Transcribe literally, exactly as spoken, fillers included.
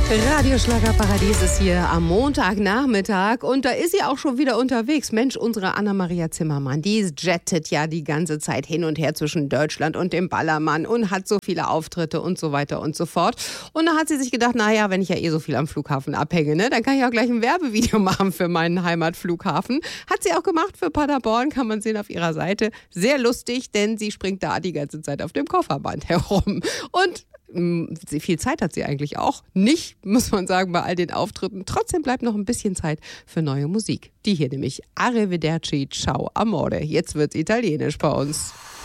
Radioschlagerparadies ist hier am Montagnachmittag und da ist sie auch schon wieder unterwegs. Mensch, unsere Anna-Maria Zimmermann, die jettet ja die ganze Zeit hin und her zwischen Deutschland und dem Ballermann und hat so viele Auftritte und so weiter und so fort. Und da hat sie sich gedacht, naja, wenn ich ja eh so viel am Flughafen abhänge, ne, dann kann ich auch gleich ein Werbevideo machen für meinen Heimatflughafen. Hat sie auch gemacht für Paderborn, kann man sehen auf ihrer Seite. Sehr lustig, denn sie springt da die ganze Zeit auf dem Kofferband herum. Und viel Zeit hat sie eigentlich auch nicht, muss man sagen, bei all den Auftritten. Trotzdem bleibt noch ein bisschen Zeit für neue Musik. Die hier nämlich Arrivederci, ciao amore. Jetzt wird's italienisch bei uns.